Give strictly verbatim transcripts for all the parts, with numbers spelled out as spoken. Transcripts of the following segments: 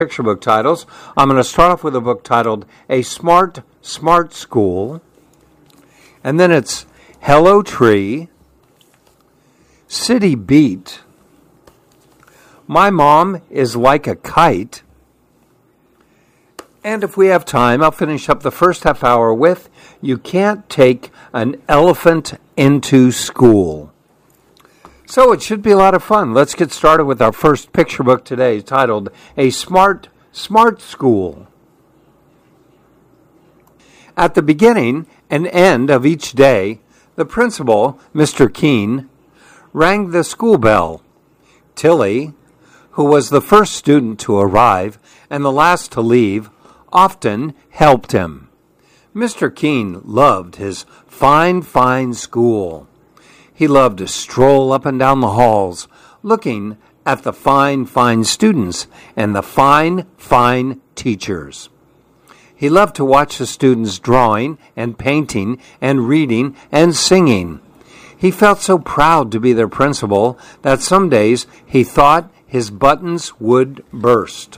picture book titles. I'm going to start off with a book titled A Smart, Smart School. And then it's Hello Tree, City Beat, My Mom is Like a Kite. And if we have time, I'll finish up the first half hour with You Can't Take an Elephant into School. So it should be a lot of fun. Let's get started with our first picture book today, titled A Smart, Smart School. At the beginning and end of each day, the principal, Mister Keene, rang the school bell. Tilly, who was the first student to arrive and the last to leave, often helped him. Mister Keene loved his fine, fine school. He loved to stroll up and down the halls, looking at the fine, fine students and the fine, fine teachers. He loved to watch the students drawing and painting and reading and singing. He felt so proud to be their principal that some days he thought his buttons would burst.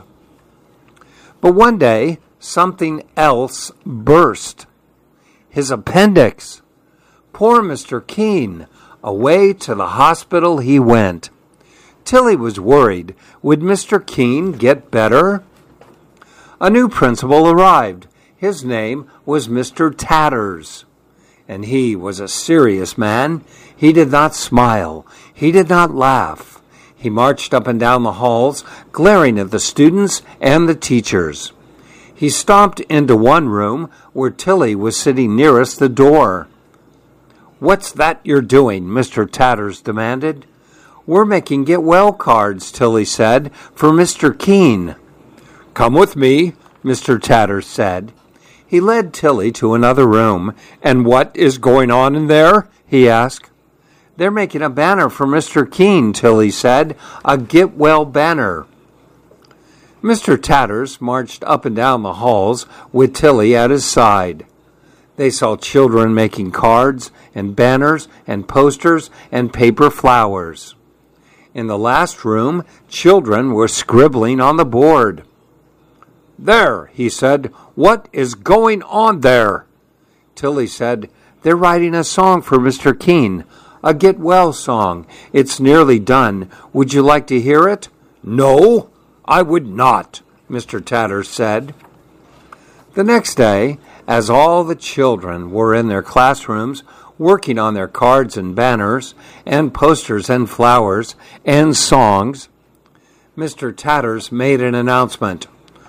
But one day, something else burst. His appendix. Poor Mister Keene. Away to the hospital he went. Tilly was worried. Would Mister Keene get better? A new principal arrived. His name was Mister Tatters, and he was a serious man. He did not smile. He did not laugh. He marched up and down the halls, glaring at the students and the teachers. He stomped into one room where Tilly was sitting nearest the door. "What's that you're doing?" Mister Tatters demanded. "We're making get-well cards," Tilly said, "for Mister Keene." "Come with me," Mister Tatters said. He led Tilly to another room. "And what is going on in there?" he asked. "They're making a banner for Mister Keene," Tilly said. "A get-well banner." Mister Tatters marched up and down the halls with Tilly at his side. They saw children making cards and banners and posters and paper flowers. In the last room, children were scribbling on the board. "There," he said, "what is going on there?" Tilly said, "They're writing a song for Mister Keene, a get-well song. It's nearly done. Would you like to hear it?" "No, I would not," Mister Tatters said. The next day, as all the children were in their classrooms working on their cards and banners and posters and flowers and songs, Mister Tatters made an announcement.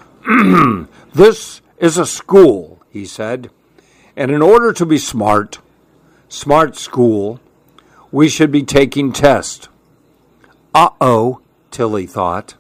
"This is a school," he said, "and in order to be smart, smart school, we should be taking tests." Uh-oh, Tilly thought.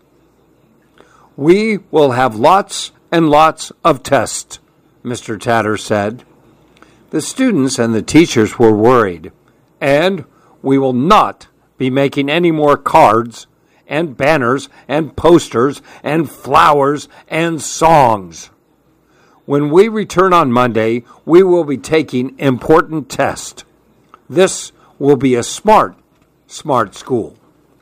"We will have lots and lots of tests," Mister Tatters said. The students and the teachers were worried. "And we will not be making any more cards and banners and posters and flowers and songs. When we return on Monday, we will be taking important tests. This will be a smart, smart school."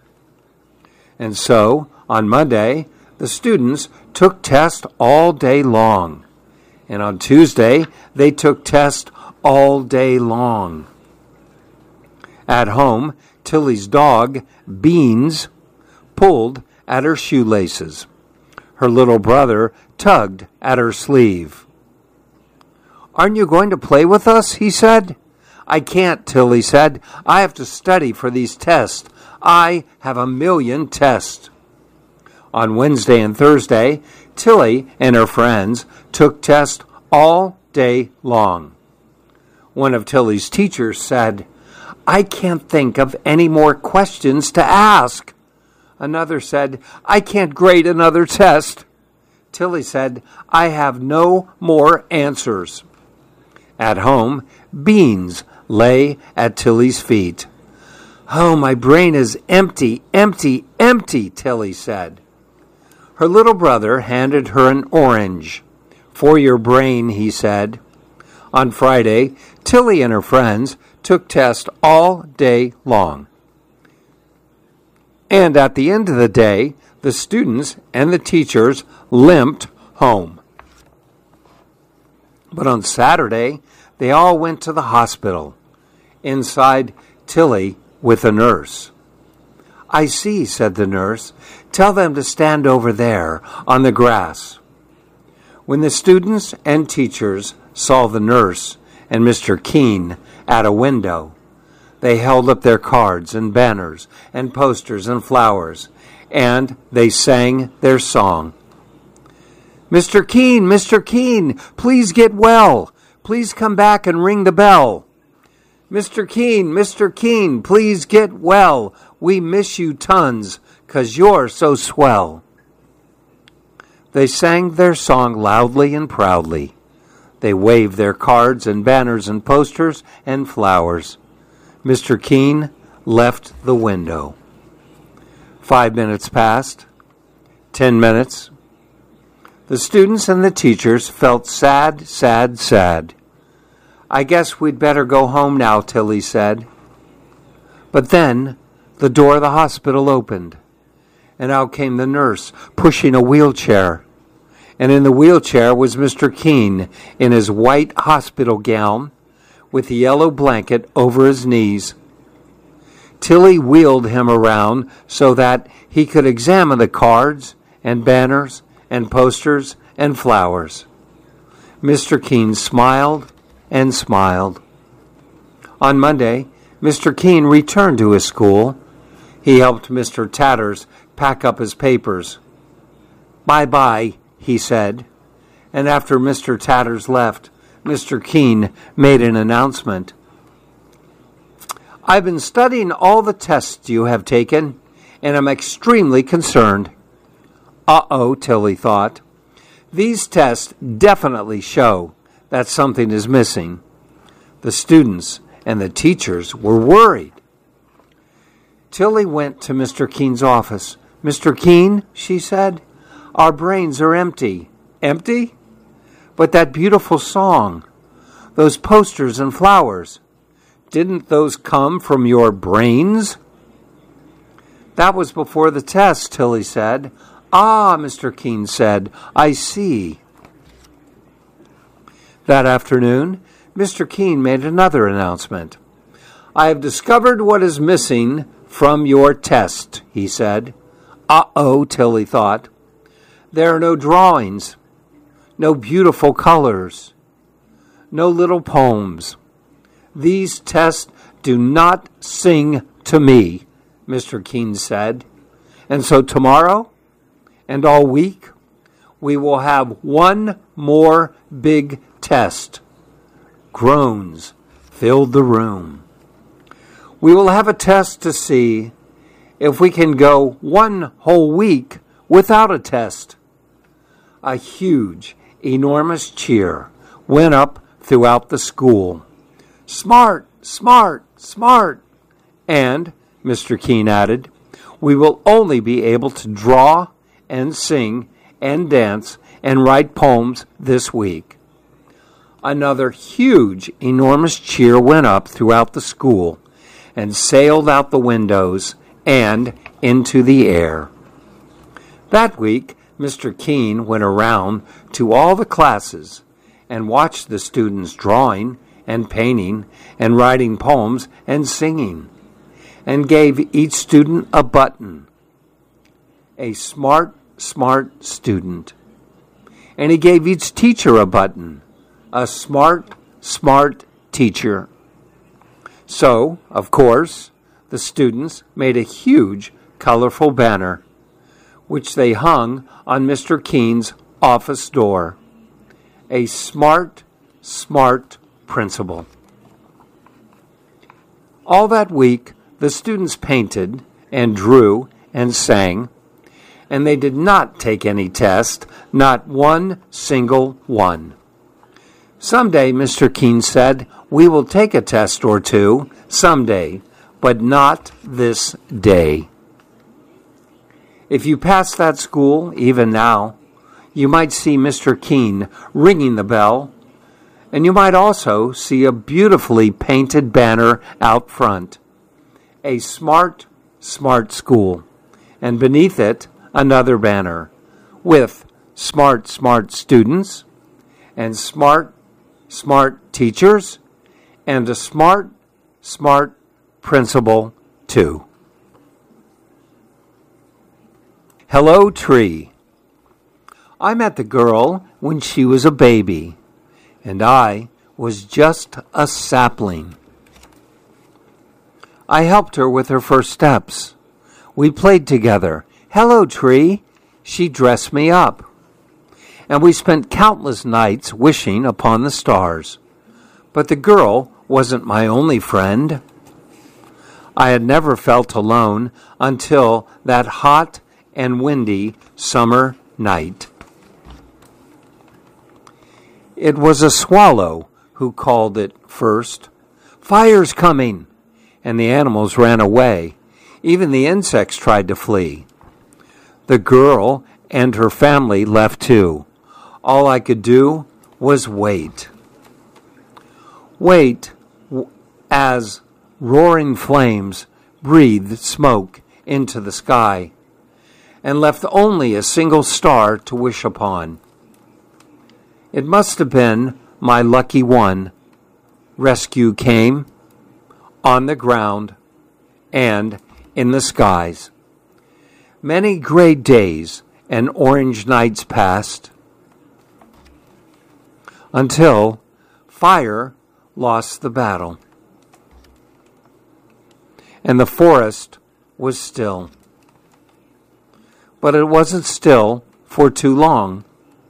And so, on Monday, the students took tests all day long. And on Tuesday, they took tests all day long. At home, Tilly's dog, Beans, pulled at her shoelaces. Her little brother tugged at her sleeve. "Aren't you going to play with us?" he said. "I can't," Tilly said. "I have to study for these tests. I have a million tests." On Wednesday and Thursday, Tilly and her friends took tests all day long. One of Tilly's teachers said, "I can't think of any more questions to ask." Another said, "I can't grade another test." Tilly said, "I have no more answers." At home, Beans lay at Tilly's feet. "Oh, my brain is empty, empty, empty," Tilly said. Her little brother handed her an orange. "For your brain," he said. On Friday, Tilly and her friends took tests all day long. And at the end of the day, The students and the teachers limped home. But on Saturday, they all went to the hospital, inside Tilly with a nurse. "I see," said the nurse. "Tell them to stand over there on the grass." When the students and teachers saw the nurse and Mister Keene at a window, they held up their cards and banners and posters and flowers, and they sang their song. "Mister Keene, Mister Keene, please get well. Please come back and ring the bell. Mister Keene, Mister Keene, please get well. We miss you tons, 'cause you're so swell." They sang their song loudly and proudly. They waved their cards and banners and posters and flowers. Mister Keene left the window. Five minutes passed. Ten minutes. The students and the teachers felt sad, sad, sad. "I guess we'd better go home now," Tilly said. But then the door of the hospital opened, and out came the nurse pushing a wheelchair. And in the wheelchair was Mister Keene in his white hospital gown with the yellow blanket over his knees. Tilly wheeled him around so that he could examine the cards and banners and posters and flowers. Mister Keene smiled and smiled. On Monday, Mister Keene returned to his school. He helped Mister Tatters pack up his papers. "Bye-bye," he said. And after Mister Tatters left, Mister Keene made an announcement. "I've been studying all the tests you have taken, and I'm extremely concerned." Uh-oh, Tilly thought. These tests definitely show that something is missing. The students and the teachers were worried. Tilly went to Mister Keene's office. "Mister Keene," she said, "our brains are empty." "Empty? But that beautiful song, those posters and flowers, didn't those come from your brains?" "That was before the test," Tilly said. "Ah," Mister Keene said, "I see." That afternoon, Mister Keene made another announcement. "I have discovered what is missing from your test," he said. Uh-oh, Tilly thought. There are no drawings, no beautiful colors, no little poems. "These tests do not sing to me," Mister Keene said. "And so tomorrow and all week, we will have one more big test." Groans filled the room. "We will have a test to see if we can go one whole week without a test." A huge, enormous cheer went up throughout the school. "Smart, smart, smart." And, Mister Keene added, "we will only be able to draw and sing and dance and write poems this week." Another huge, enormous cheer went up throughout the school and sailed out the windows and into the air. That week, Mister Keene went around to all the classes and watched the students drawing and painting and writing poems and singing, and gave each student a button. A smart, smart student. And he gave each teacher a button. A smart, smart teacher. So, of course, the students made a huge, colorful banner, which they hung on Mister Keene's office door. A smart, smart principal. All that week, the students painted and drew and sang, and they did not take any test, not one single one. Someday, Mister Keene said, we will take a test or two, someday, but not this day. If you pass that school, even now, you might see Mister Keene ringing the bell, and you might also see a beautifully painted banner out front. A smart, smart school, and beneath it, another banner with smart, smart students and smart, smart teachers and a smart, smart principal too. Hello, tree. I met the girl when she was a baby, and I was just a sapling. I helped her with her first steps. We played together. Hello, tree. She dressed me up. And we spent countless nights wishing upon the stars. But the girl wasn't my only friend. I had never felt alone until that hot and windy summer night. It was a swallow who called it first. Fire's coming! And the animals ran away. Even the insects tried to flee. The girl and her family left too. All I could do was wait. Wait as roaring flames breathed smoke into the sky and left only a single star to wish upon. It must have been my lucky one. Rescue came on the ground and in the skies. Many gray days and orange nights passed until fire lost the battle and the forest was still. But it wasn't still for too long.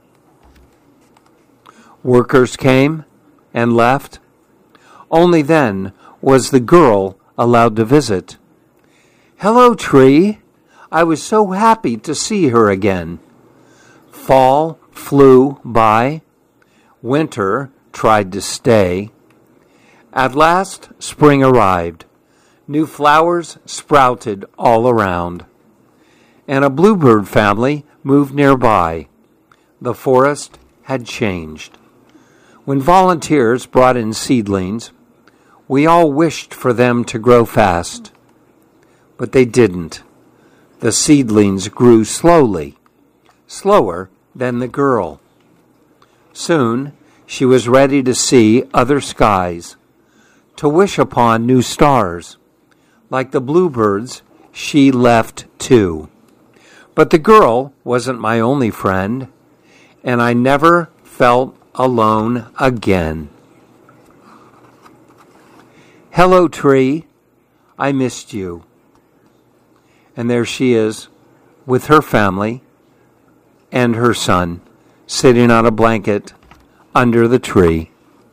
Workers came and left. Only then was the girl allowed to visit. Hello, tree. I was so happy to see her again. Fall flew by. Winter tried to stay. At last, spring arrived. New flowers sprouted all around. And a bluebird family moved nearby. The forest had changed. When volunteers brought in seedlings, we all wished for them to grow fast. But they didn't. The seedlings grew slowly, slower than the girl. Soon, she was ready to see other skies, to wish upon new stars. Like the bluebirds, she left too. But the girl wasn't my only friend, and I never felt alone again. Hello, tree. I missed you. And there she is with her family and her son sitting on a blanket under the tree.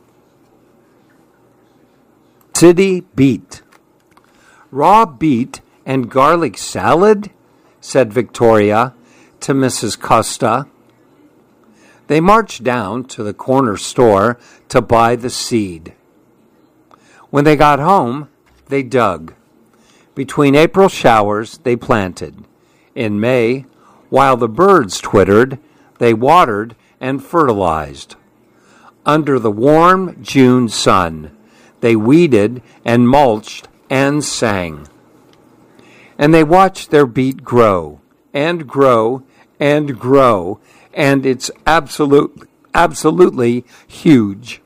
City beet. Raw beet and garlic salad? Said Victoria to Missus Costa. They marched down to the corner store to buy the seed. When they got home, they dug. Between April showers, they planted. In May, while the birds twittered, they watered and fertilized. Under the warm June sun, they weeded and mulched and sang. And they watched their beet grow and grow and grow, and it's absolute, absolutely huge.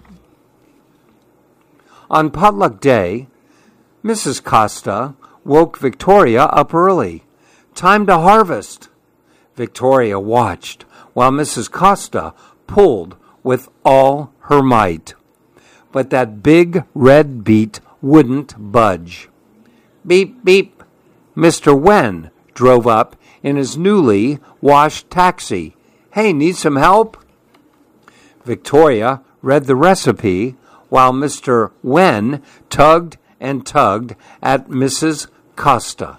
On potluck day, Missus Costa woke Victoria up early. Time to harvest. Victoria watched while Missus Costa pulled with all her might. But that big red beet wouldn't budge. Beep, beep. Mister Wen drove up in his newly washed taxi. Hey, need some help? Victoria read the recipe while Mister Wen tugged and tugged at Missus Costa,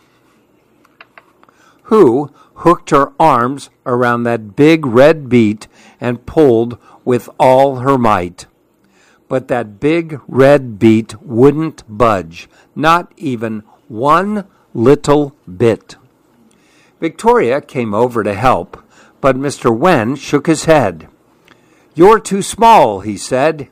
who hooked her arms around that big red beet and pulled with all her might. But that big red beet wouldn't budge, not even one little bit. Victoria came over to help, but Mister Wen shook his head. You're too small, he said.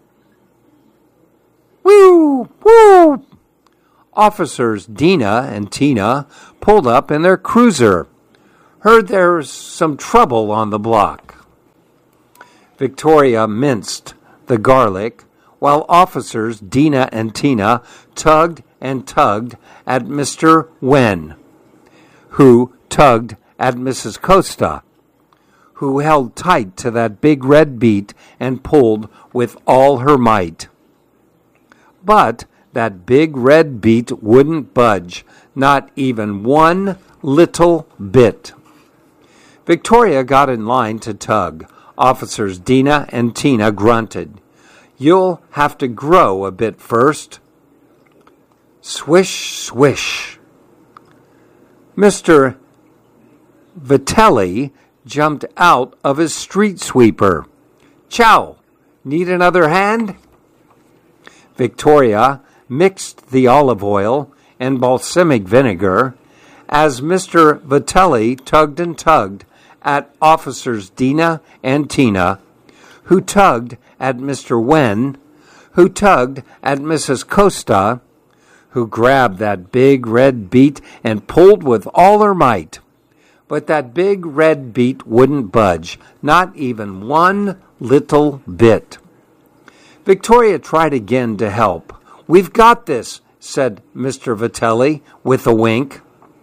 Woo! Woo! Officers Dina and Tina pulled up in their cruiser. Heard there's some trouble on the block. Victoria minced the garlic while officers Dina and Tina tugged and tugged at Mister Wen, who tugged at Missus Costa, who held tight to that big red beet and pulled with all her might. But that big red beet wouldn't budge, not even one little bit. Victoria got in line to tug. Officers Dina and Tina grunted. You'll have to grow a bit first. Swish, swish. Mister Vitelli jumped out of his street sweeper. Chow, need another hand? Victoria mixed the olive oil and balsamic vinegar as Mister Vitelli tugged and tugged at officers Dina and Tina, who tugged at Mister Wen, who tugged at Missus Costa, who grabbed that big red beet and pulled with all her might. But that big red beet wouldn't budge, not even one little bit. Victoria tried again to help. We've got this, said Mister Vitelli with a wink.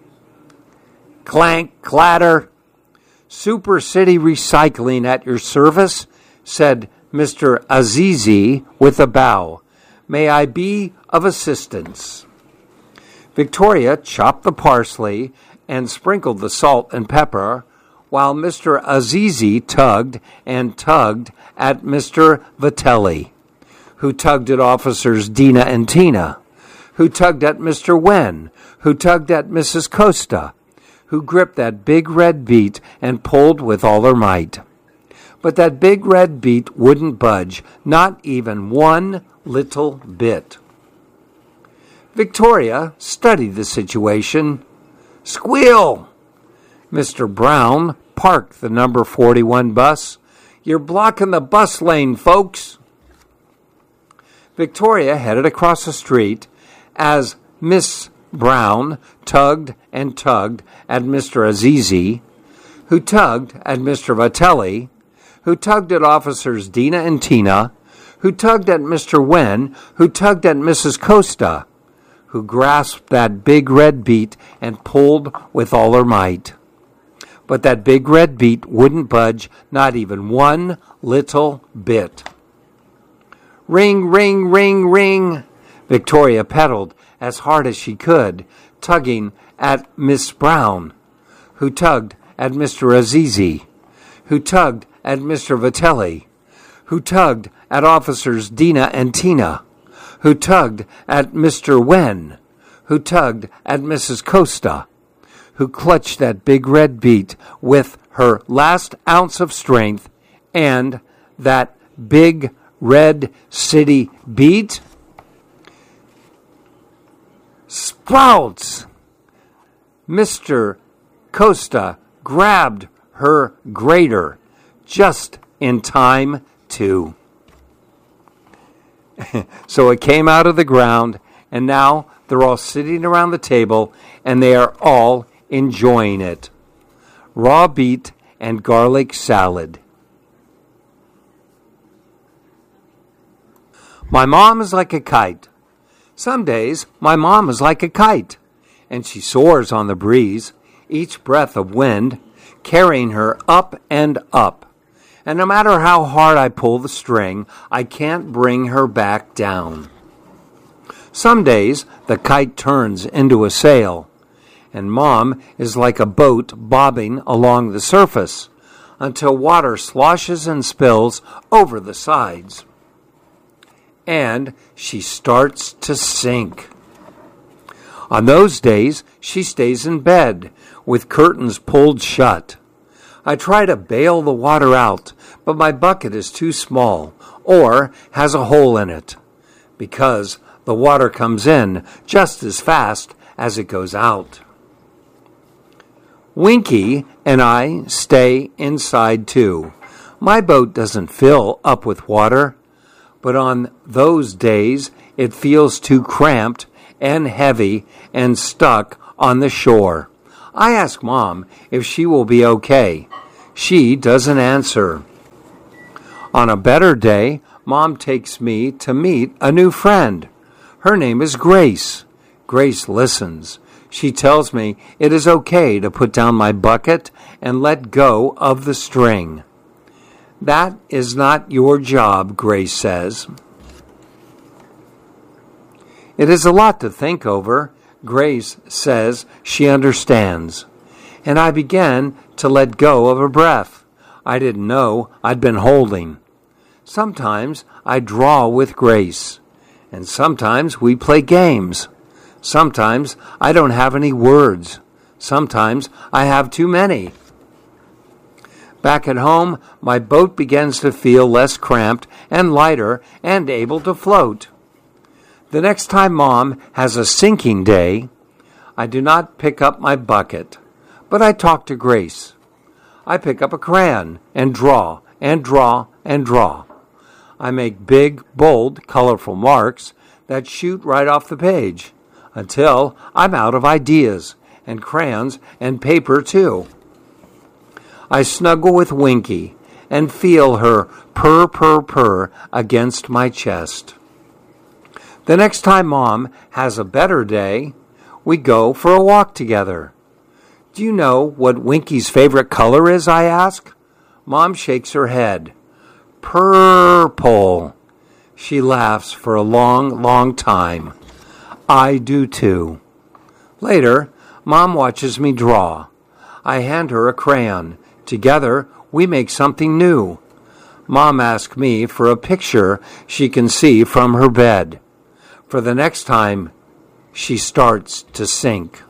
Clank, clatter. Super City Recycling at your service, said Mister Azizi with a bow. May I be of assistance? Victoria chopped the parsley and sprinkled the salt and pepper, while Mister Azizi tugged and tugged at Mister Vitelli, who tugged at officers Dina and Tina, who tugged at Mister Wen, who tugged at Missus Costa, who gripped that big red beet and pulled with all her might. But that big red beet wouldn't budge, not even one little bit. Victoria studied the situation. Squeal! Mister Brown parked the number forty-one bus. You're blocking the bus lane, folks. Victoria headed across the street as Miss Brown tugged and tugged at Mister Azizi, who tugged at Mister Vitelli, who tugged at officers Dina and Tina, who tugged at Mister Wen, who tugged at Missus Costa, who grasped that big red beet and pulled with all her might. But that big red beet wouldn't budge, not even one little bit. Ring, ring, ring, ring. Victoria pedaled as hard as she could, tugging at Miss Brown, who tugged at Mister Azizi, who tugged at Mister Vitelli, who tugged at officers Dina and Tina, who tugged at Mister Wen, who tugged at Missus Costa, who clutched that big red beet with her last ounce of strength, and that big red city beet. Sprouts! Mister Costa grabbed her grater just in time to. So it came out of the ground, and now they're all sitting around the table, and they are all enjoying it. Raw beet and garlic salad. My mom is like a kite. Some days, my mom is like a kite, and she soars on the breeze, each breath of wind carrying her up and up. And no matter how hard I pull the string, I can't bring her back down. Some days, the kite turns into a sail, and Mom is like a boat bobbing along the surface until water sloshes and spills over the sides. And she starts to sink. On those days, she stays in bed with curtains pulled shut. I try to bail the water out, but my bucket is too small or has a hole in it because the water comes in just as fast as it goes out. Winky and I stay inside too. My boat doesn't fill up with water, but on those days it feels too cramped and heavy and stuck on the shore. I ask Mom if she will be okay. She doesn't answer. On a better day, Mom takes me to meet a new friend. Her name is Grace. Grace listens. She tells me it is okay to put down my bucket and let go of the string. That is not your job, Grace says. It is a lot to think over. Grace says she understands. And I began to let go of her breath. I didn't know I'd been holding. Sometimes I draw with Grace. And sometimes we play games. Sometimes I don't have any words. Sometimes I have too many. Back at home, my boat begins to feel less cramped and lighter and able to float. The next time Mom has a sinking day, I do not pick up my bucket, but I talk to Grace. I pick up a crayon and draw and draw and draw. I make big, bold, colorful marks that shoot right off the page until I'm out of ideas and crayons and paper too. I snuggle with Winky and feel her purr, purr, purr against my chest. The next time Mom has a better day, we go for a walk together. Do you know what Winky's favorite color is, I ask? Mom shakes her head. Purple. She laughs for a long, long time. I do too. Later, Mom watches me draw. I hand her a crayon. Together, we make something new. Mom asks me for a picture she can see from her bed. For the next time, she starts to sink.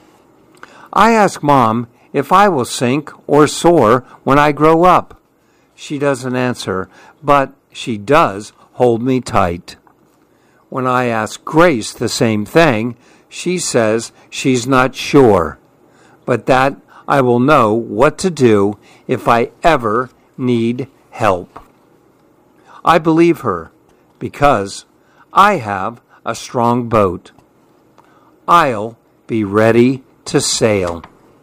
I ask Mom if I will sink or soar when I grow up. She doesn't answer, but she does hold me tight. When I ask Grace the same thing, she says she's not sure, but that I will know what to do if I ever need help. I believe her because I have a strong boat. I'll be ready to sail.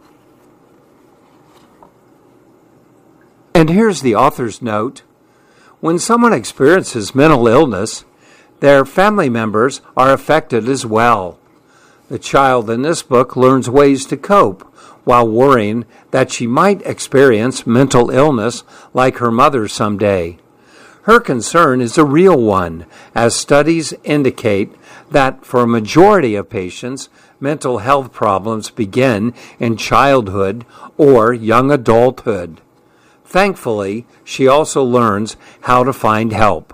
And here's the author's note. When someone experiences mental illness, their family members are affected as well. The child in this book learns ways to cope while worrying that she might experience mental illness like her mother someday. Her concern is a real one, as studies indicate that for a majority of patients, mental health problems begin in childhood or young adulthood. Thankfully, she also learns how to find help.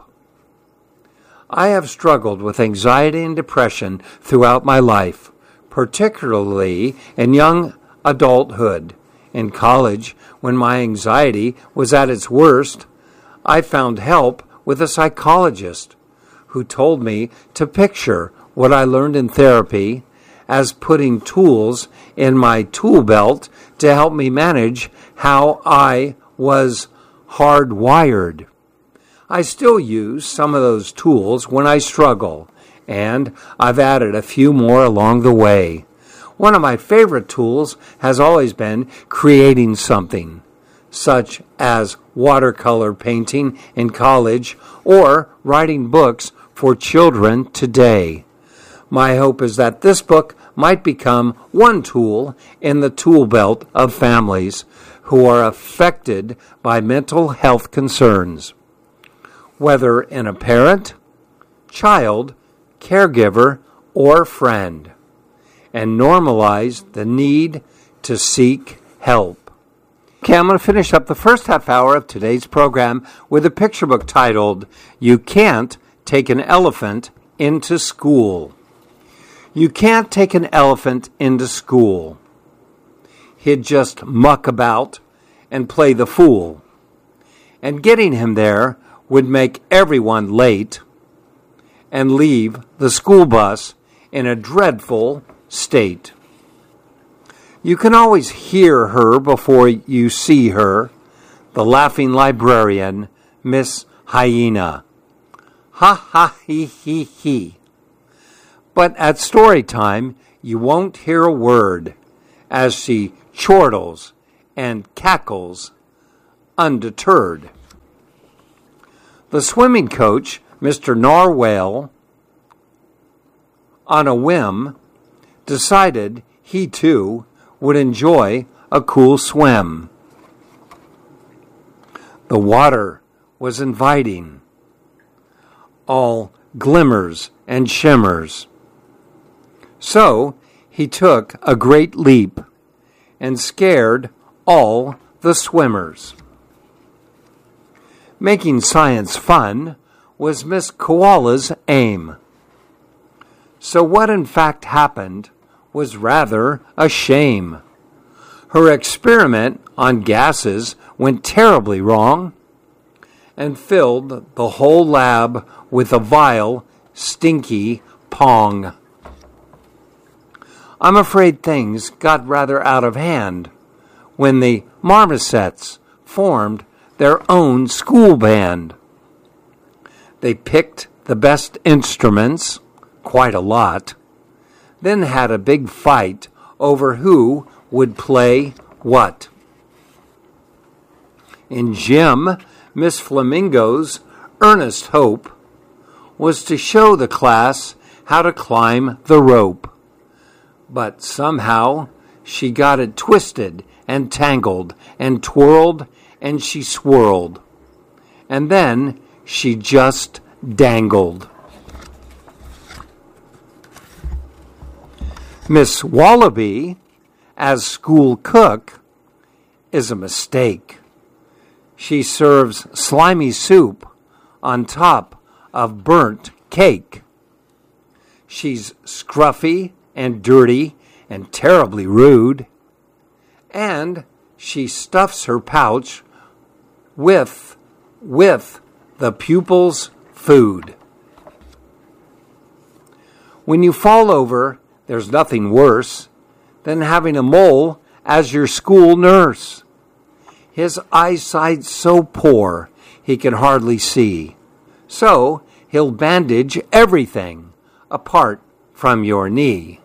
I have struggled with anxiety and depression throughout my life, particularly in young adulthood. In college, when my anxiety was at its worst, I found help with a psychologist who told me to picture what I learned in therapy as putting tools in my tool belt to help me manage how I was hardwired. I still use some of those tools when I struggle, and I've added a few more along the way. One of my favorite tools has always been creating something, such as watercolor painting in college or writing books for children today. My hope is that this book might become one tool in the tool belt of families who are affected by mental health concerns, whether in a parent, child, caregiver, or friend, and normalize the need to seek help. Okay, I'm going to finish up the first half hour of today's program with a picture book titled, You Can't Take an Elephant into School. You can't take an elephant into school. He'd just muck about and play the fool. And getting him there would make everyone late and leave the school bus in a dreadful state. You can always hear her before you see her, the laughing librarian, Miss Hyena. Ha ha he he he. But at story time, you won't hear a word, as she chortles and cackles undeterred. The swimming coach, Mister Narwhale, on a whim, decided he too would enjoy a cool swim. The water was inviting, all glimmers and shimmers. So he took a great leap and scared all the swimmers. Making science fun was Miss Koala's aim. So what in fact happened was rather a shame. Her experiment on gases went terribly wrong and filled the whole lab with a vile, stinky pong. I'm afraid things got rather out of hand when the Marmosets formed their own school band. They picked the best instruments, quite a lot, then had a big fight over who would play what. In gym, Miss Flamingo's earnest hope was to show the class how to climb the rope. But somehow she got it twisted and tangled and twirled and she swirled. And then she just dangled. Miss Wallaby, as school cook, is a mistake. She serves slimy soup on top of burnt cake. She's scruffy and dirty and terribly rude. And she stuffs her pouch with, with the pupils' food. When you fall over, there's nothing worse than having a mole as your school nurse. His eyesight's so poor he can hardly see. So he'll bandage everything apart from your knee.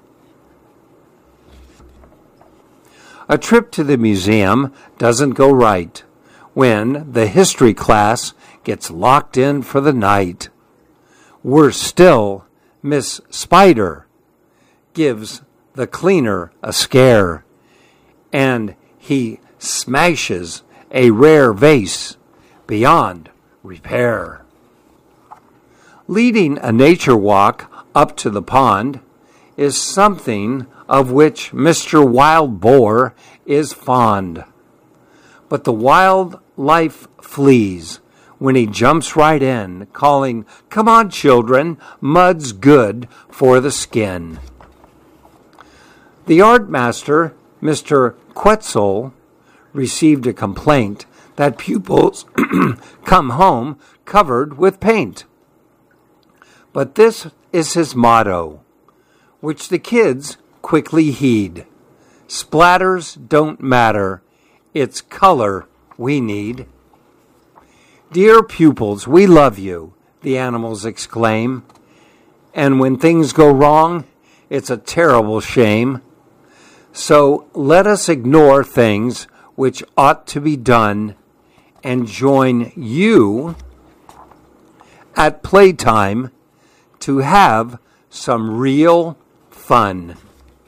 A trip to the museum doesn't go right when the history class gets locked in for the night. Worse still, Miss Spider gives the cleaner a scare, and he smashes a rare vase beyond repair. Leading a nature walk up to the pond is something of which Mister Wild Boar is fond. But the wildlife flees when he jumps right in, calling, "Come on, children, mud's good for the skin." The art master, Mister Quetzal, received a complaint that pupils come home covered with paint. But this is his motto, which the kids quickly heed. Splatters don't matter. It's color we need. "Dear pupils, we love you," the animals exclaim. "And when things go wrong, it's a terrible shame. So let us ignore things which ought to be done and join you at playtime to have some real fun."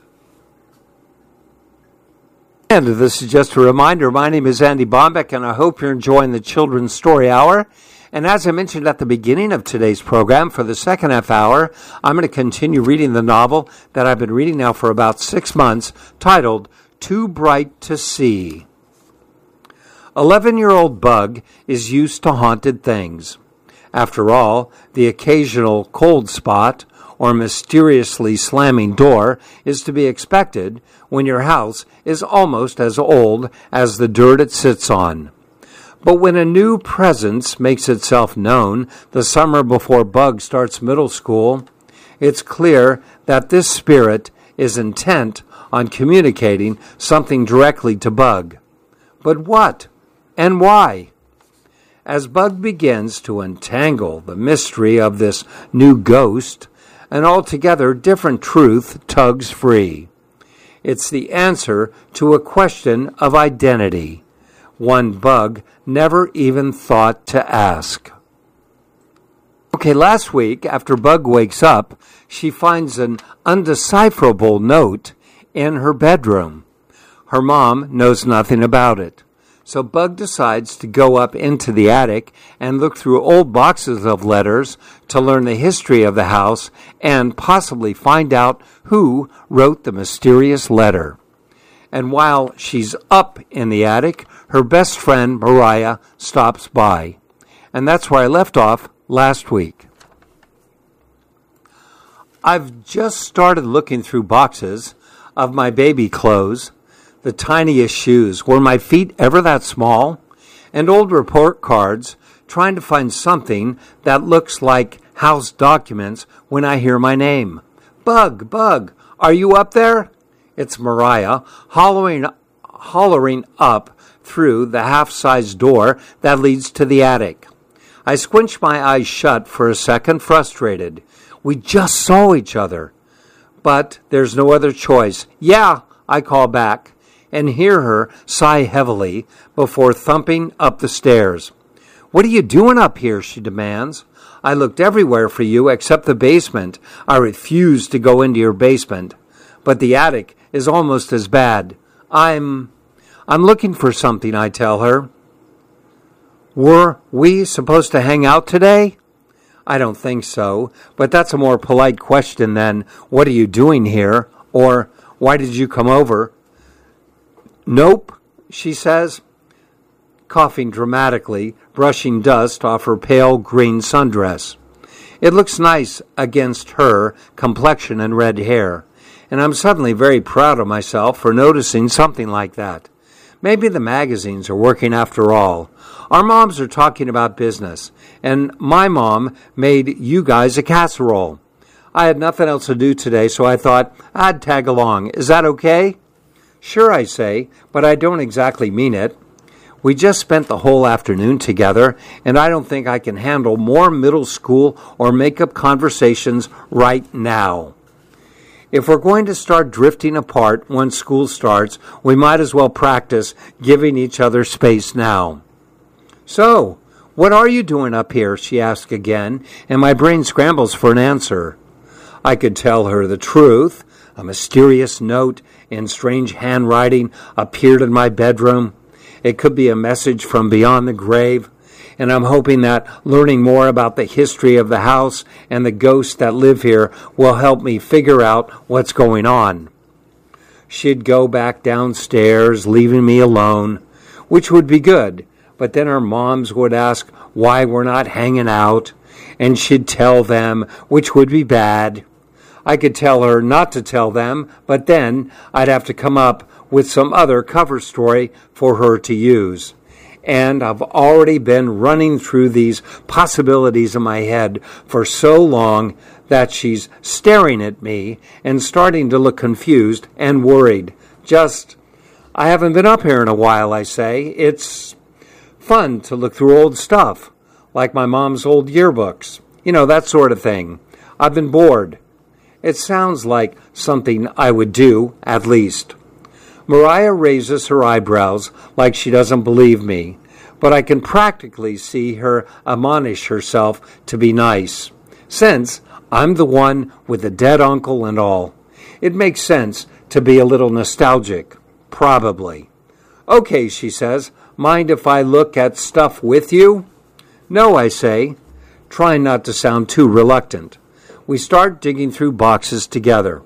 And this is just a reminder, my name is Andy Bombeck, and I hope you're enjoying the Children's Story Hour. And as I mentioned at the beginning of today's program, for the second half hour, I'm going to continue reading the novel that I've been reading now for about six months, titled Too Bright to See. Eleven-year-old Bug is used to haunted things. After all, the occasional cold spot or mysteriously slamming door is to be expected when your house is almost as old as the dirt it sits on. But when a new presence makes itself known the summer before Bug starts middle school, it's clear that this spirit is intent on communicating something directly to Bug. But what and why? As Bug begins to untangle the mystery of this new ghost, an altogether different truth tugs free. It's the answer to a question of identity, one Bug never even thought to ask. Okay, last week, after Bug wakes up, she finds an undecipherable note in her bedroom. Her mom knows nothing about it. So Bug decides to go up into the attic and look through old boxes of letters to learn the history of the house and possibly find out who wrote the mysterious letter. And while she's up in the attic, her best friend, Mariah, stops by. And that's where I left off last week. I've just started looking through boxes of my baby clothes, the tiniest shoes. Were my feet ever that small? And old report cards, trying to find something that looks like house documents when I hear my name. Bug, Bug, are you up there? It's Mariah, hollering, hollering up through the half-sized door that leads to the attic. I squinch my eyes shut for a second, frustrated. We just saw each other. But there's no other choice. Yeah, I call back, and hear her sigh heavily before thumping up the stairs. What are you doing up here? She demands. I looked everywhere for you except the basement. I refuse to go into your basement. But the attic is almost as bad. I'm... I'm looking for something, I tell her. Were we supposed to hang out today? I don't think so, but that's a more polite question than, what are you doing here? Or, why did you come over? Nope, she says, coughing dramatically, brushing dust off her pale green sundress. It looks nice against her complexion and red hair, and I'm suddenly very proud of myself for noticing something like that. Maybe the magazines are working after all. Our moms are talking about business, and my mom made you guys a casserole. I had nothing else to do today, so I thought I'd tag along. Is that okay? Sure, I say, but I don't exactly mean it. We just spent the whole afternoon together, and I don't think I can handle more middle school or makeup conversations right now. If we're going to start drifting apart when school starts, we might as well practice giving each other space now. So, what are you doing up here? She asks again, and my brain scrambles for an answer. I could tell her the truth. A mysterious note in strange handwriting appeared in my bedroom. It could be a message from beyond the grave, and I'm hoping that learning more about the history of the house and the ghosts that live here will help me figure out what's going on. She'd go back downstairs, leaving me alone, which would be good, but then our moms would ask why we're not hanging out, and she'd tell them, which would be bad. I could tell her not to tell them, but then I'd have to come up with some other cover story for her to use. And I've already been running through these possibilities in my head for so long that she's staring at me and starting to look confused and worried. Just, I haven't been up here in a while, I say. It's fun to look through old stuff, like my mom's old yearbooks. You know, that sort of thing. I've been bored. It sounds like something I would do, at least. Mariah raises her eyebrows like she doesn't believe me, but I can practically see her admonish herself to be nice, since I'm the one with the dead uncle and all. It makes sense to be a little nostalgic, probably. Okay, she says, mind if I look at stuff with you? No, I say, trying not to sound too reluctant. We start digging through boxes together.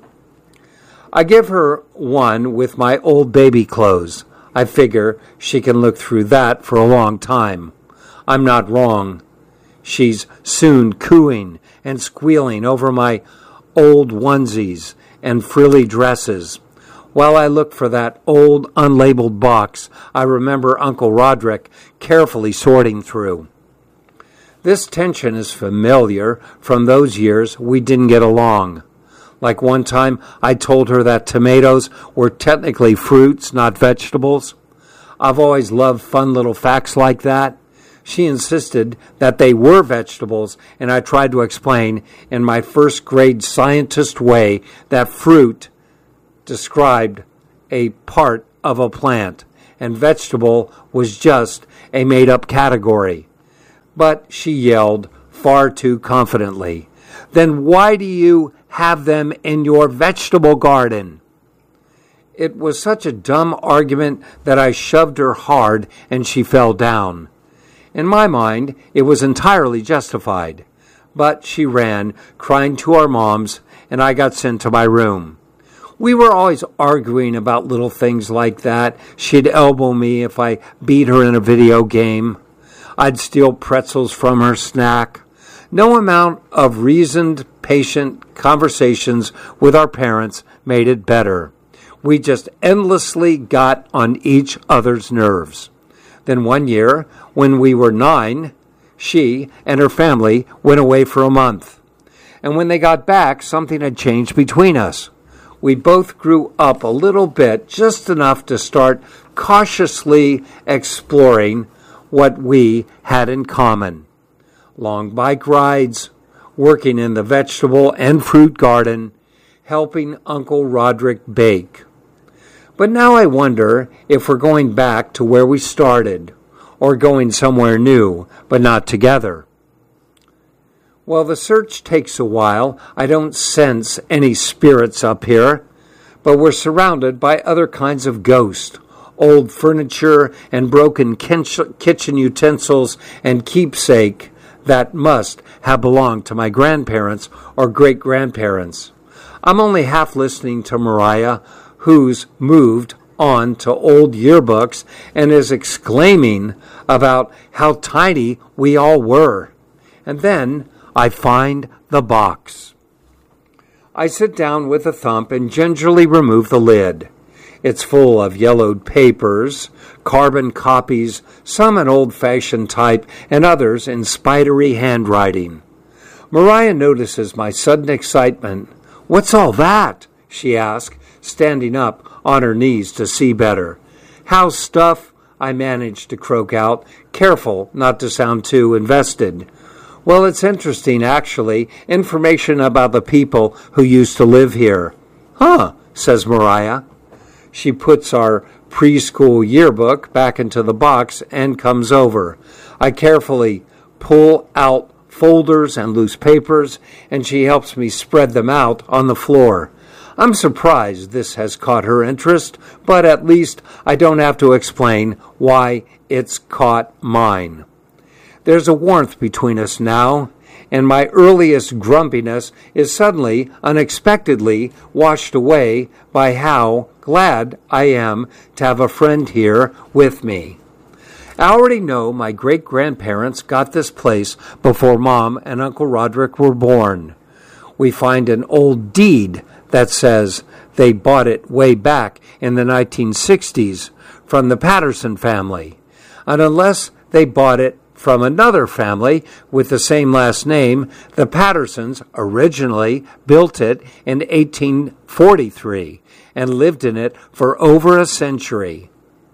I give her one with my old baby clothes. I figure she can look through that for a long time. I'm not wrong. She's soon cooing and squealing over my old onesies and frilly dresses. While I look for that old unlabeled box, I remember Uncle Roderick carefully sorting through. This tension is familiar from those years we didn't get along. Like one time I told her that tomatoes were technically fruits, not vegetables. I've always loved fun little facts like that. She insisted that they were vegetables, and I tried to explain in my first grade scientist way that fruit described a part of a plant, and vegetable was just a made-up category. But she yelled far too confidently, "Then why do you have them in your vegetable garden?" It was such a dumb argument that I shoved her hard and she fell down. In my mind, it was entirely justified. But she ran, crying to our moms, and I got sent to my room. We were always arguing about little things like that. She'd elbow me if I beat her in a video game. I'd steal pretzels from her snack. No amount of reasoned, patient conversations with our parents made it better. We just endlessly got on each other's nerves. Then one year, when we were nine, she and her family went away for a month. And when they got back, something had changed between us. We both grew up a little bit, just enough to start cautiously exploring what we had in common. Long bike rides, working in the vegetable and fruit garden, helping Uncle Roderick bake. But now I wonder if we're going back to where we started, or going somewhere new, but not together. Well, the search takes a while. I don't sense any spirits up here, but we're surrounded by other kinds of ghosts, old furniture and broken kitchen utensils and keepsake that must have belonged to my grandparents or great-grandparents. I'm only half listening to Mariah, who's moved on to old yearbooks and is exclaiming about how tiny we all were. And then I find the box. I sit down with a thump and gingerly remove the lid. It's full of yellowed papers, carbon copies, some in old-fashioned type and others in spidery handwriting. Mariah notices my sudden excitement. "What's all that?" she asks, standing up on her knees to see better. "How's stuff?" I managed to croak out, careful not to sound too invested. "Well, it's interesting, actually. Information about the people who used to live here." "Huh," says Mariah. She puts our preschool yearbook back into the box and comes over. I carefully pull out folders and loose papers, and she helps me spread them out on the floor. I'm surprised this has caught her interest, but at least I don't have to explain why it's caught mine. There's a warmth between us now, and my earliest grumpiness is suddenly, unexpectedly, washed away by how glad I am to have a friend here with me. I already know my great-grandparents got this place before Mom and Uncle Roderick were born. We find an old deed that says they bought it way back in the nineteen sixties from the Patterson family. And unless they bought it from another family with the same last name, the Pattersons originally built it in eighteen forty-three and lived in it for over a century.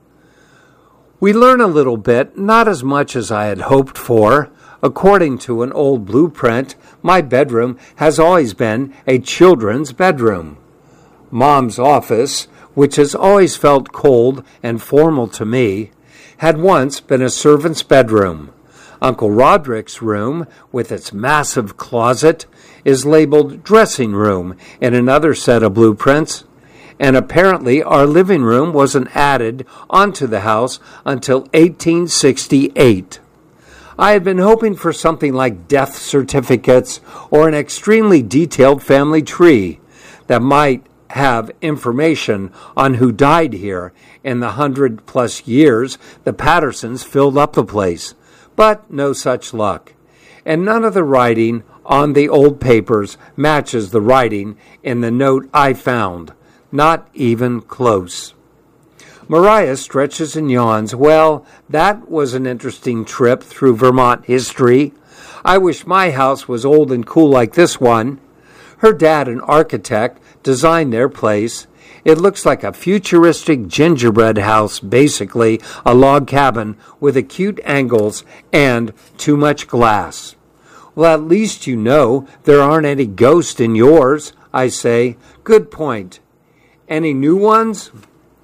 We learn a little bit, not as much as I had hoped for. According to an old blueprint, my bedroom has always been a children's bedroom. Mom's office, which has always felt cold and formal to me, had once been a servant's bedroom. Uncle Roderick's room, with its massive closet, is labeled dressing room in another set of blueprints, and apparently our living room wasn't added onto the house until eighteen sixty-eight. I had been hoping for something like death certificates or an extremely detailed family tree that might have information on who died here in the hundred-plus years the Pattersons filled up the place. But no such luck. And none of the writing on the old papers matches the writing in the note I found. Not even close. Mariah stretches and yawns. Well, that was an interesting trip through Vermont history. I wish my house was old and cool like this one. Her dad, an architect, designed their place. It looks like a futuristic gingerbread house, basically a log cabin with acute angles and too much glass. Well, at least you know there aren't any ghosts in yours, I say. Good point. Any new ones?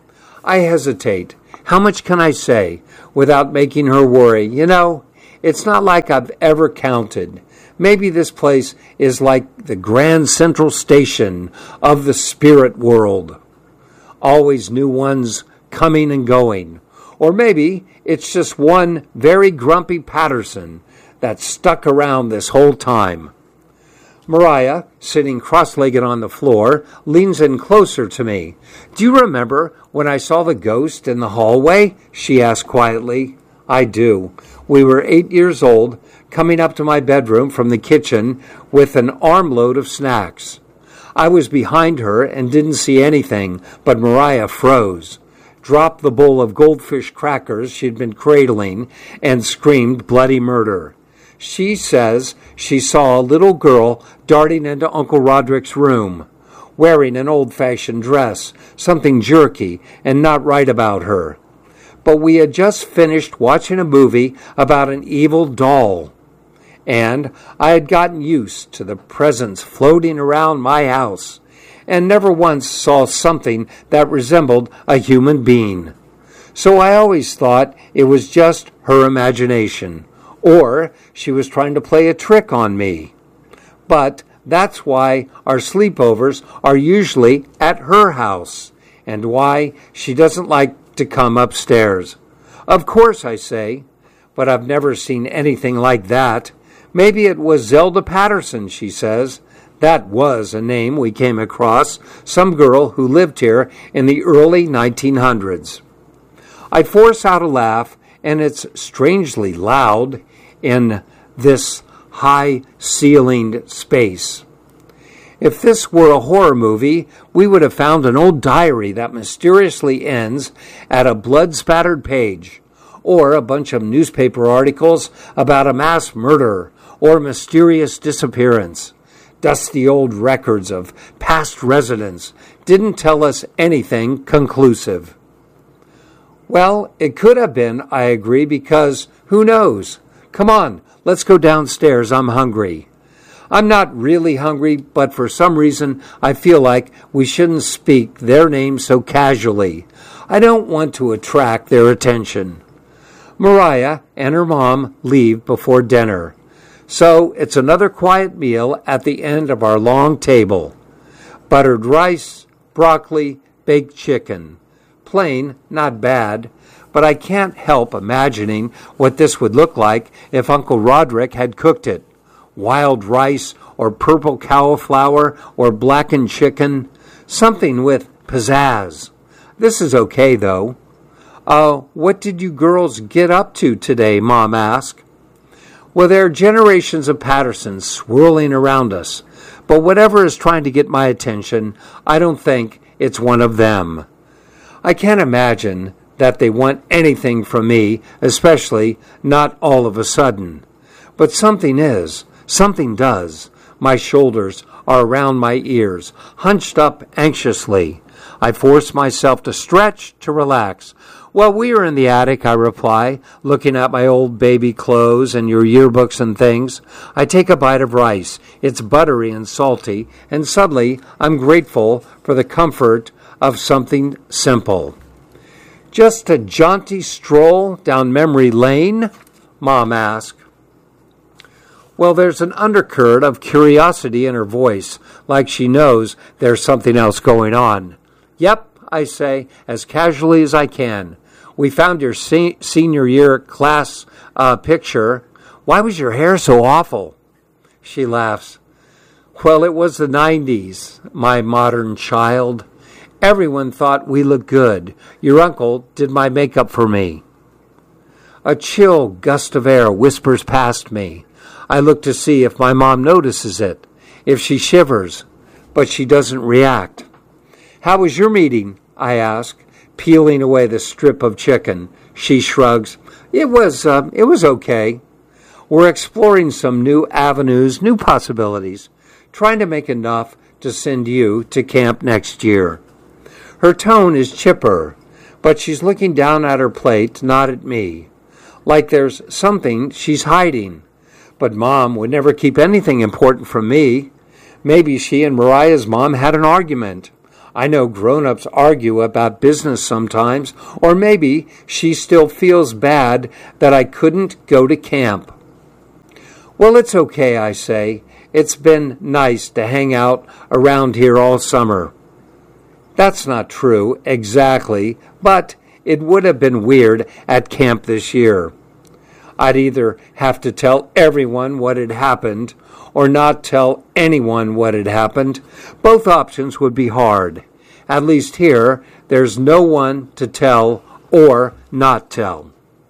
I hesitate. How much can I say without making her worry? You know, it's not like I've ever counted. Maybe this place is like the Grand Central Station of the spirit world. Always new ones coming and going. Or maybe it's just one very grumpy Patterson that's stuck around this whole time. Mariah, sitting cross-legged on the floor, leans in closer to me. Do you remember when I saw the ghost in the hallway? She asked quietly. I do. We were eight years old, coming up to my bedroom from the kitchen with an armload of snacks. I was behind her and didn't see anything, but Mariah froze, dropped the bowl of goldfish crackers she'd been cradling, and screamed bloody murder. She says she saw a little girl darting into Uncle Roderick's room, wearing an old-fashioned dress, something jerky and not right about her. But we had just finished watching a movie about an evil doll, and I had gotten used to the presence floating around my house, and never once saw something that resembled a human being. So I always thought it was just her imagination, or she was trying to play a trick on me. But that's why our sleepovers are usually at her house, and why she doesn't like to come upstairs. Of course, I say, but I've never seen anything like that. Maybe it was Zelda Patterson, she says. That was a name we came across, some girl who lived here in the early nineteen hundreds. I force out a laugh, and it's strangely loud in this high-ceilinged space. If this were a horror movie, we would have found an old diary that mysteriously ends at a blood-spattered page, or a bunch of newspaper articles about a mass murder or mysterious disappearance. Dusty old records of past residents didn't tell us anything conclusive. Well, it could have been, I agree, because who knows? Come on, let's go downstairs. I'm hungry. I'm not really hungry, but for some reason I feel like we shouldn't speak their names so casually. I don't want to attract their attention. Mariah and her mom leave before dinner, so it's another quiet meal at the end of our long table. Buttered rice, broccoli, baked chicken. Plain, not bad, but I can't help imagining what this would look like if Uncle Roderick had cooked it. Wild rice or purple cauliflower or blackened chicken, something with pizzazz. This is okay, though. Uh, what did you girls get up to today, Mom asked. Well, there are generations of Pattersons swirling around us, but whatever is trying to get my attention, I don't think it's one of them. I can't imagine that they want anything from me, especially not all of a sudden. But something is, something does. My shoulders are around my ears, hunched up anxiously. I force myself to stretch, to relax. Well, we are in the attic, I reply, looking at my old baby clothes and your yearbooks and things. I take a bite of rice. It's buttery and salty, and suddenly I'm grateful for the comfort of something simple. Just a jaunty stroll down memory lane? Mom asked. Well, there's an undercurrent of curiosity in her voice, like she knows there's something else going on. Yep, I say, as casually as I can. We found your se- senior year class uh, picture. Why was your hair so awful? She laughs. Well, it was the nineties, my modern child. Everyone thought we looked good. Your uncle did my makeup for me. A chill gust of air whispers past me. I look to see if my mom notices it, if she shivers, but she doesn't react. How was your meeting? I ask, peeling away the strip of chicken. She shrugs. It was, uh, it was okay. We're exploring some new avenues, new possibilities, trying to make enough to send you to camp next year. Her tone is chipper, but she's looking down at her plate, not at me, like there's something she's hiding. But Mom would never keep anything important from me. Maybe she and Mariah's mom had an argument. I know grown-ups argue about business sometimes, or maybe she still feels bad that I couldn't go to camp. Well, it's okay, I say. It's been nice to hang out around here all summer. That's not true, exactly, but it would have been weird at camp this year. I'd either have to tell everyone what had happened or not tell anyone what had happened. Both options would be hard. At least here, there's no one to tell or not tell.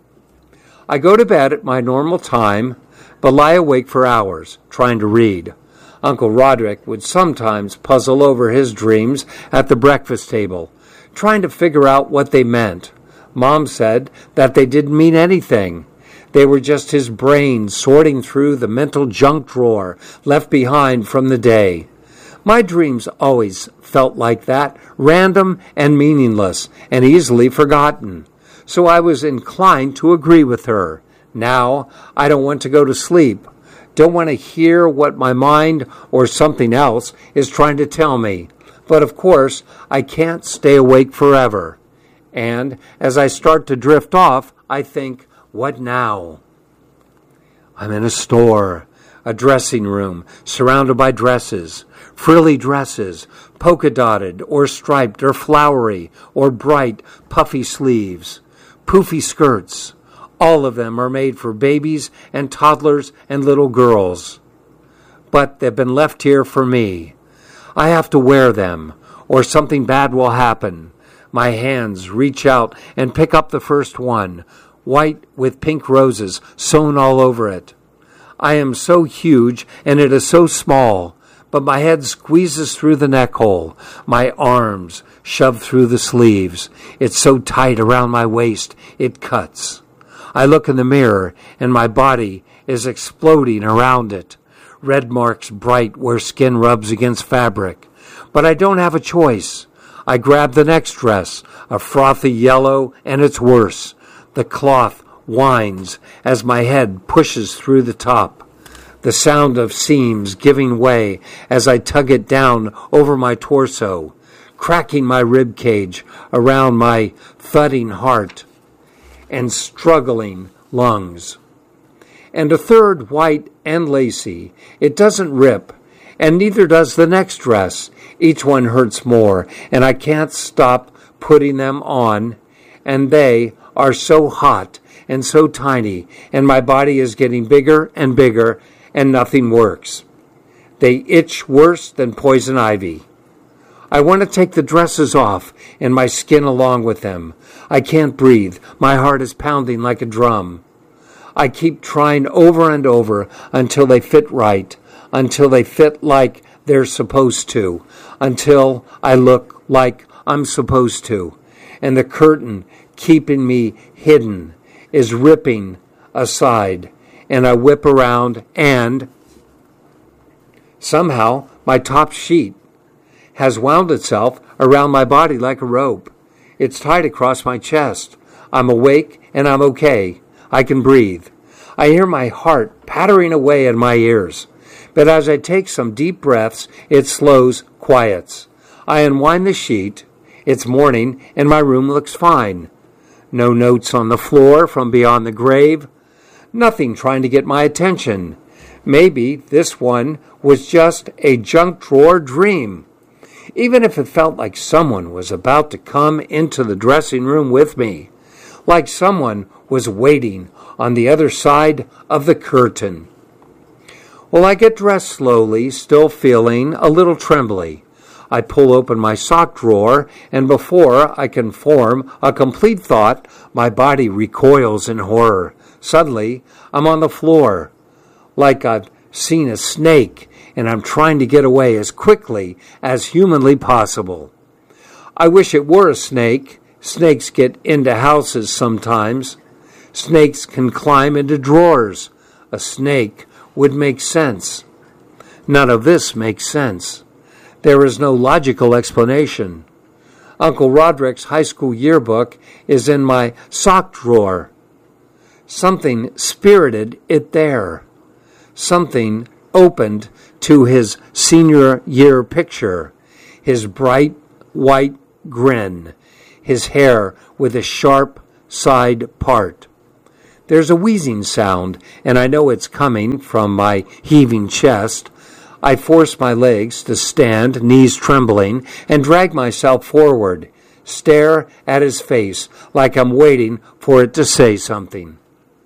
I go to bed at my normal time, but lie awake for hours, trying to read. Uncle Roderick would sometimes puzzle over his dreams at the breakfast table, trying to figure out what they meant. Mom said that they didn't mean anything. They were just his brain sorting through the mental junk drawer left behind from the day. My dreams always felt like that, random and meaningless, and easily forgotten. So I was inclined to agree with her. Now I don't want to go to sleep. Don't want to hear what my mind or something else is trying to tell me. But of course, I can't stay awake forever. And as I start to drift off, I think, what now? I'm in a store, a dressing room, surrounded by dresses, frilly dresses, polka-dotted or striped or flowery or bright, puffy sleeves, poofy skirts. All of them are made for babies and toddlers and little girls. But they've been left here for me. I have to wear them, or something bad will happen. My hands reach out and pick up the first one, white with pink roses sewn all over it. I am so huge and it is so small, but my head squeezes through the neck hole, my arms shove through the sleeves. It's so tight around my waist, it cuts. I look in the mirror and my body is exploding around it. Red marks bright where skin rubs against fabric. But I don't have a choice. I grab the next dress, a frothy yellow, and it's worse. The cloth whines as my head pushes through the top. The sound of seams giving way as I tug it down over my torso, cracking my rib cage around my thudding heart and struggling lungs. And a third white and lacy. It doesn't rip, and neither does the next dress. Each one hurts more, and I can't stop putting them on, and they are so hot and so tiny, and my body is getting bigger and bigger, and nothing works. They itch worse than poison ivy. I want to take the dresses off and my skin along with them. I can't breathe. My heart is pounding like a drum. I keep trying over and over until they fit right, until they fit like they're supposed to, until I look like I'm supposed to. And the curtain keeping me hidden is ripping aside, and I whip around, and somehow my top sheet has wound itself around my body like a rope. It's tied across my chest. I'm awake and I'm okay. I can breathe. I hear my heart pattering away in my ears. But as I take some deep breaths, it slows, quiets. I unwind the sheet. It's morning and my room looks fine. No notes on the floor from beyond the grave. Nothing trying to get my attention. Maybe this one was just a junk drawer dream. Even if it felt like someone was about to come into the dressing room with me, like someone was waiting on the other side of the curtain. Well, I get dressed slowly, still feeling a little trembly. I pull open my sock drawer, and before I can form a complete thought, my body recoils in horror. Suddenly, I'm on the floor, like I've seen a snake, and I'm trying to get away as quickly as humanly possible. I wish it were a snake. Snakes get into houses sometimes. Snakes can climb into drawers. A snake would make sense. None of this makes sense. There is no logical explanation. Uncle Roderick's high school yearbook is in my sock drawer. Something spirited it there. Something opened to his senior year picture, his bright, white grin, his hair with a sharp side part. There's a wheezing sound, and I know it's coming from my heaving chest. I force my legs to stand, knees trembling, and drag myself forward, stare at his face like I'm waiting for it to say something.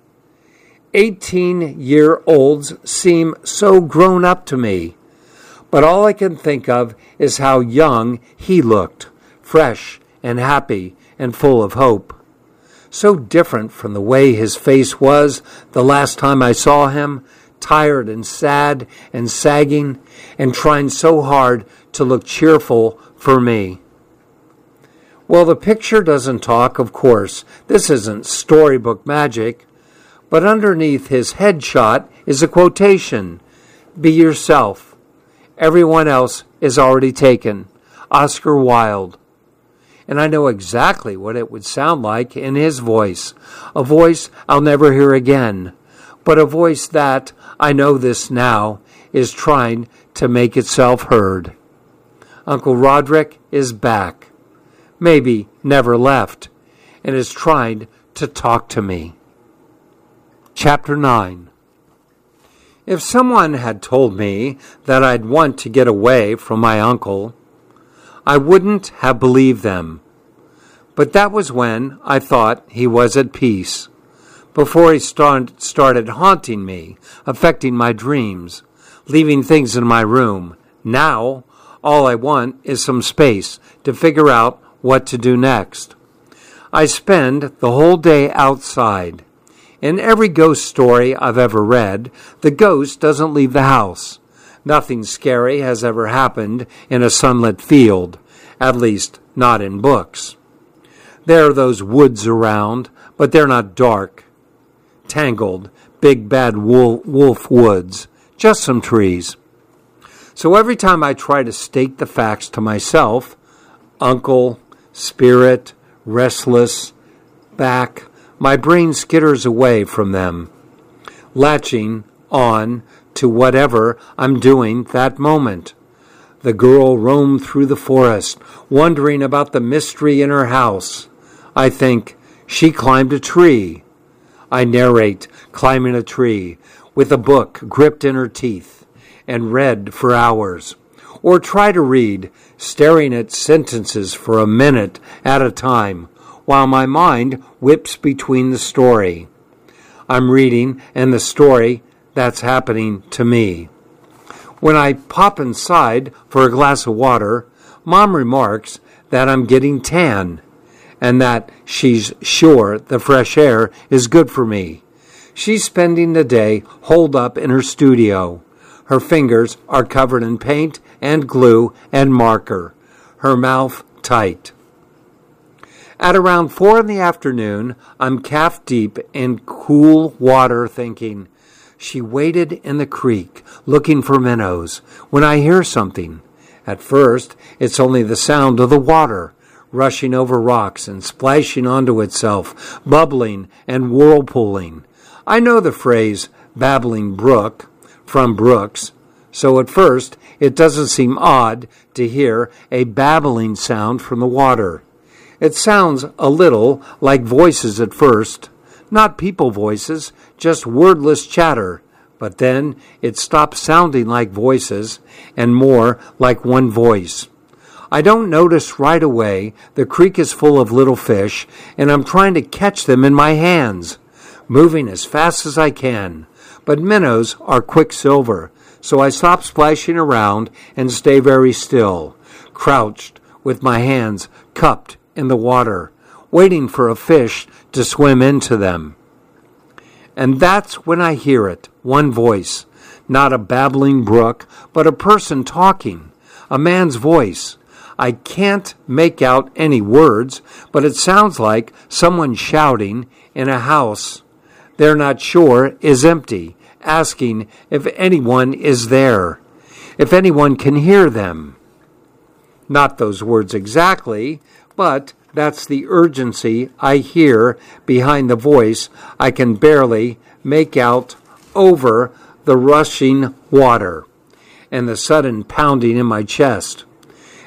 Eighteen-year-olds seem so grown up to me, but all I can think of is how young he looked, fresh and happy and full of hope. So different from the way his face was the last time I saw him, tired and sad and sagging and trying so hard to look cheerful for me. Well, the picture doesn't talk, of course. This isn't storybook magic. But underneath his headshot is a quotation. Be yourself. Everyone else is already taken. Oscar Wilde. And I know exactly what it would sound like in his voice. A voice I'll never hear again. But a voice that, I know this now, is trying to make itself heard. Uncle Roderick is back. Maybe never left. And is trying to talk to me. Chapter nine. If someone had told me that I'd want to get away from my uncle, I wouldn't have believed them. But that was when I thought he was at peace, before he start, started haunting me, affecting my dreams, leaving things in my room. Now, all I want is some space to figure out what to do next. I spend the whole day outside. In every ghost story I've ever read, the ghost doesn't leave the house. Nothing scary has ever happened in a sunlit field, at least not in books. There are those woods around, but they're not dark. Tangled, big bad wolf, wolf woods, just some trees. So every time I try to state the facts to myself, uncle, spirit, restless, back, my brain skitters away from them, latching on to whatever I'm doing that moment. The girl roamed through the forest, wondering about the mystery in her house. I think she climbed a tree. I narrate climbing a tree with a book gripped in her teeth and read for hours, or try to read, staring at sentences for a minute at a time, while my mind whips between the story I'm reading and the story that's happening to me. When I pop inside for a glass of water, Mom remarks that I'm getting tan and that she's sure the fresh air is good for me. She's spending the day holed up in her studio. Her fingers are covered in paint and glue and marker, her mouth tight. At around four in the afternoon, I'm calf deep in cool water thinking, she waded in the creek looking for minnows when I hear something. At first, it's only the sound of the water rushing over rocks and splashing onto itself, bubbling and whirlpooling. I know the phrase babbling brook from Brooks, so at first it doesn't seem odd to hear a babbling sound from the water. It sounds a little like voices at first, not people voices, just wordless chatter, but then it stops sounding like voices and more like one voice. I don't notice right away the creek is full of little fish, and I'm trying to catch them in my hands, moving as fast as I can. But minnows are quicksilver, so I stop splashing around and stay very still, crouched with my hands cupped in the water, waiting for a fish to swim into them. And that's when I hear it, one voice, not a babbling brook, but a person talking, a man's voice. I can't make out any words, but it sounds like someone shouting in a house they're not sure is empty, asking if anyone is there, if anyone can hear them. Not those words exactly, but that's the urgency I hear behind the voice I can barely make out over the rushing water and the sudden pounding in my chest.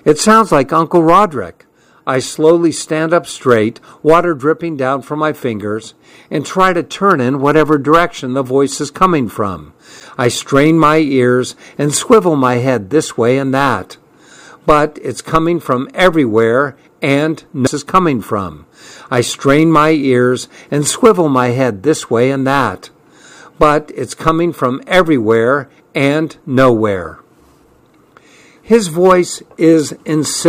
It sounds like Uncle Roderick. I slowly stand up straight, water dripping down from my fingers, and try to turn in whatever direction the voice is coming from. I strain my ears and swivel my head this way and that. But it's coming from everywhere, and no is coming from. I strain my ears and swivel my head this way and that. But it's coming from everywhere and nowhere. His voice is insistent.